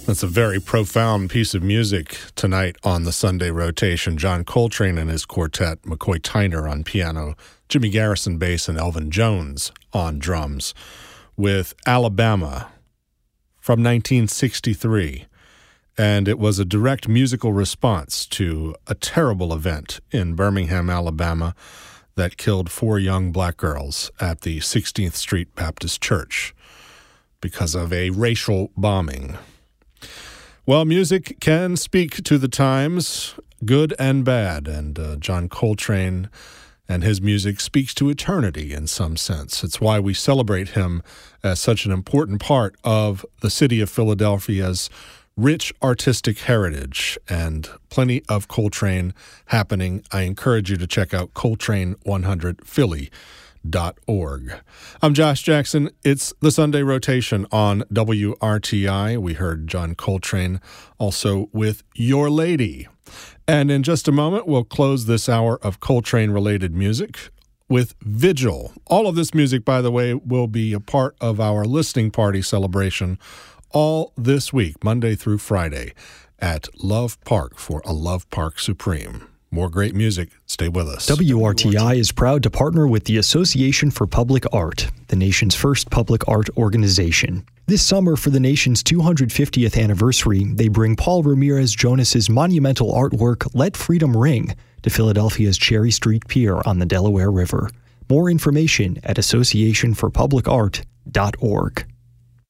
That's a very profound piece of music tonight on the Sunday rotation. John Coltrane and his quartet, McCoy Tyner on piano, Jimmy Garrison bass, and Elvin Jones on drums, with Alabama from 1963. And it was a direct musical response to a terrible event in Birmingham, Alabama, that killed 4 young black girls at the 16th Street Baptist Church because of a racial bombing. Well, music can speak to the times, good and bad, and John Coltrane and his music speaks to eternity in some sense. It's why we celebrate him as such an important part of the city of Philadelphia's rich artistic heritage, and plenty of Coltrane happening. I encourage you to check out Coltrane100Philly.org. I'm Josh Jackson. It's the Sunday rotation on WRTI. We heard John Coltrane also with Your Lady. And in just a moment, we'll close this hour of Coltrane-related music with Vigil. All of this music, by the way, will be a part of our listening party celebration all this week, Monday through Friday, at Love Park for a Love Park Supreme. More great music. Stay with us. WRTI is proud to partner with the Association for Public Art, the nation's first public art organization. This summer, for the nation's 250th anniversary, they bring Paul Ramirez Jonas's monumental artwork, Let Freedom Ring, to Philadelphia's Cherry Street Pier on the Delaware River. More information at associationforpublicart.org.